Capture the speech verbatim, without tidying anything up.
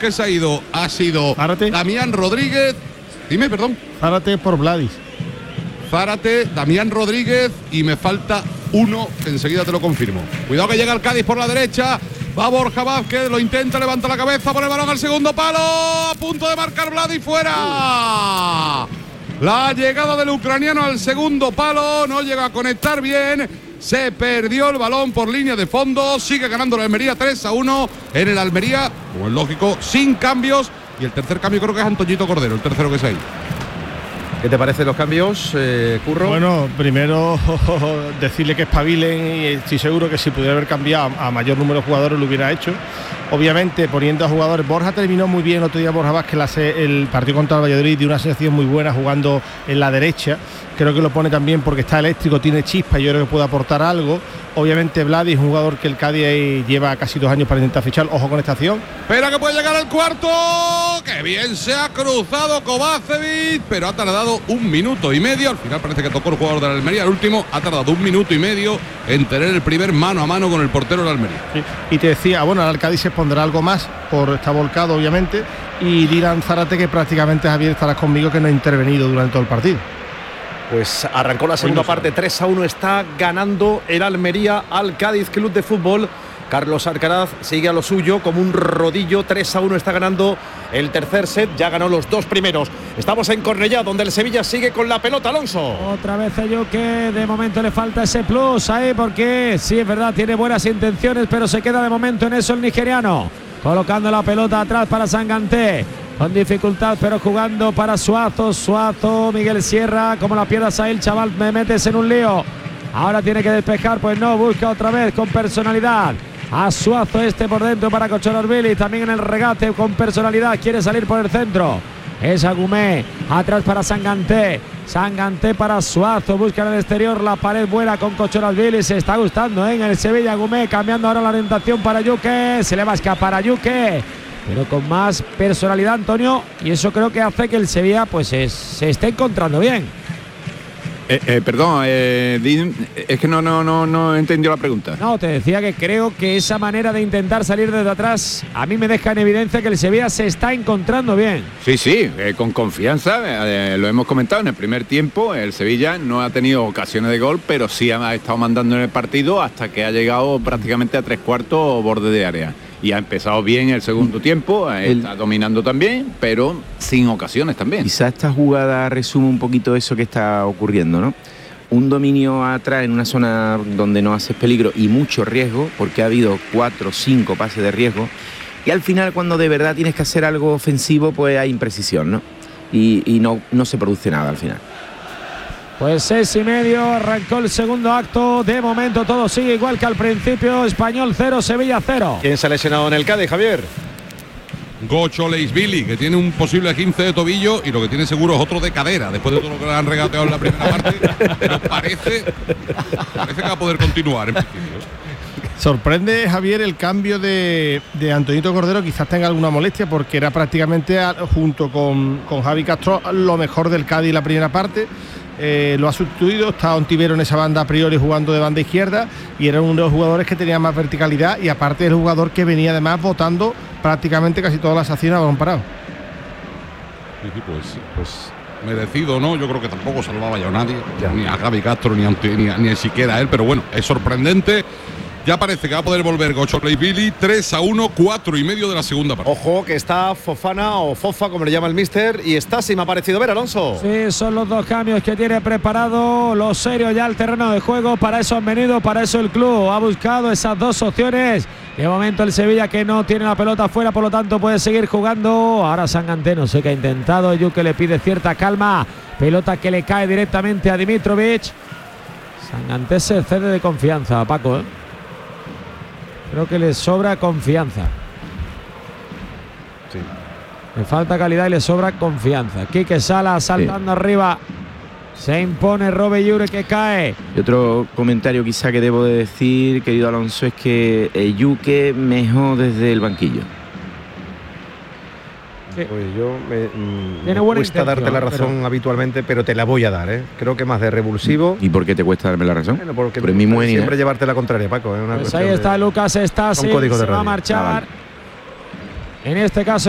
que se ha ido ha sido Zárate. Damián Rodríguez. Dime, perdón. Zárate por Vladis. Zárate, Damián Rodríguez y me falta uno que enseguida te lo confirmo. Cuidado que llega el Cádiz por la derecha. Va Borja Vázquez, lo intenta, levanta la cabeza, pone el balón al segundo palo. A punto de marcar Vladis, fuera. La llegada del ucraniano al segundo palo, no llega a conectar bien. Se perdió el balón por línea de fondo. Sigue ganando la Almería tres a uno en el Almería, como es lógico, sin cambios. Y el tercer cambio creo que es Antoñito Cordero, el tercero que es ahí. ¿Qué te parecen los cambios, eh, Curro? Bueno, primero decirle que espabilen y estoy seguro que si pudiera haber cambiado a mayor número de jugadores lo hubiera hecho. Obviamente poniendo a jugadores. Borja terminó muy bien el otro día, Borja Vázquez, la, el partido contra el Valladolid, dio una sensación muy buena jugando en la derecha. Creo que lo pone también porque está eléctrico, tiene chispa y yo creo que puede aportar algo. Obviamente Vladis, un jugador que el Cádiz lleva casi dos años para intentar fichar. Ojo con esta acción. Espera que puede llegar el cuarto. ¡Qué bien se ha cruzado Kovacevic! Pero ha tardado un minuto y medio. Al final parece que tocó el jugador de la Almería. El último ha tardado un minuto y medio en tener el primer mano a mano con el portero de la Almería. Sí. Y te decía, bueno, al Cádiz se pondrá algo más por está volcado, obviamente. Y Dylan Zárate, que prácticamente, Javier, estarás conmigo, que no ha intervenido durante todo el partido. Pues arrancó la segunda parte, tres a uno está ganando el Almería al Cádiz Club de Fútbol. Carlos Alcaraz sigue a lo suyo como un rodillo, tres a uno está ganando el tercer set, ya ganó los dos primeros. Estamos en Cornellá, donde el Sevilla sigue con la pelota, Alonso. Otra vez yo que de momento le falta ese plus ahí, porque sí, es verdad, tiene buenas intenciones, pero se queda de momento en eso el nigeriano. Colocando la pelota atrás para Sanganté. Con dificultad, pero jugando para Suazo. Suazo, Miguel Sierra. Como la pierdas ahí, el chaval, me metes en un lío. Ahora tiene que despejar, pues no, busca otra vez con personalidad. A Suazo este por dentro para Cochororvili. También en el regate con personalidad. Quiere salir por el centro. Es Agumé. Atrás para Sanganté. Sanganté para Suazo. Busca en el exterior la pared buena con Cochororvili. Se está gustando ¿eh? en el Sevilla. Agumé cambiando ahora la orientación para Yuque. Se le va a escapar a Yuque, pero con más personalidad, Antonio, y eso creo que hace que el Sevilla pues es, se esté encontrando bien. Eh, eh, perdón, eh, es que no, no, no, no he entendido la pregunta. No, te decía que creo que esa manera de intentar salir desde atrás a mí me deja en evidencia que el Sevilla se está encontrando bien. Sí, sí, eh, con confianza, eh, lo hemos comentado en el primer tiempo, el Sevilla no ha tenido ocasiones de gol, pero sí ha estado mandando en el partido hasta que ha llegado prácticamente a tres cuartos borde de área. Y ha empezado bien el segundo tiempo, el, está dominando también, pero sin ocasiones también. Quizá esta jugada resume un poquito eso que está ocurriendo, ¿no? Un dominio atrás en una zona donde no haces peligro y mucho riesgo, porque ha habido cuatro o cinco pases de riesgo, y al final cuando de verdad tienes que hacer algo ofensivo, pues hay imprecisión, ¿no? Y, y no, no se produce nada al final. Pues seis y medio, arrancó el segundo acto. De momento todo sigue igual que al principio. Español cero, Sevilla cero. ¿Quién se ha lesionado en el Cádiz, Javier? Gocho Leisvili, que tiene un posible quince de tobillo y lo que tiene seguro es otro de cadera, después de todo lo que le han regateado en la primera parte. Pero parece, parece que va a poder continuar en principio. Sorprende, Javier, el cambio de, de Antoñito Cordero. Quizás tenga alguna molestia porque era prácticamente a, junto con, con Javi Castro lo mejor del Cádiz la primera parte. Eh, lo ha sustituido, está Ontivero en esa banda a priori jugando de banda izquierda y era uno de los jugadores que tenía más verticalidad y aparte el jugador que venía además votando prácticamente casi todas las acciones a balón parado. Sí, sí, pues, pues merecido, ¿no? Yo creo que tampoco salvaba ya a nadie, ya. ni a Javi Castro ni, a, ni, a, ni siquiera a él, pero bueno, es sorprendente. Ya parece que va a poder volver Gocho Leisvili, tres a uno, cuatro y medio de la segunda parte. Ojo que está Fofana o Fofa, como le llama el míster, y está, si me ha parecido ver, Alonso. Sí, son los dos cambios que tiene preparado los serios ya el terreno de juego. Para eso han venido, para eso el club ha buscado esas dos opciones. De momento el Sevilla que no tiene la pelota afuera, por lo tanto puede seguir jugando. Ahora Sanganté no sé qué ha intentado, Yuque le pide cierta calma. Pelota que le cae directamente a Dimitrovic. Sanganté se cede de confianza, Paco, ¿eh? Creo que le sobra confianza. Sí. Le falta calidad y le sobra confianza. Quique Sala saltando sí. arriba. Se impone Robe Yure que cae. Y otro comentario quizá que debo de decir, querido Alonso, es que eh, Yuque mejor desde el banquillo. Sí. Pues yo me, me cuesta darte la razón pero... habitualmente, pero te la voy a dar, ¿eh? Creo que más de revulsivo. ¿Y por qué te cuesta darme la razón? Bueno, porque pero mismo siempre llevarte la contraria, Paco. ¿eh? Una pues ahí está de... Lucas Stasi, se va a marchar. En este caso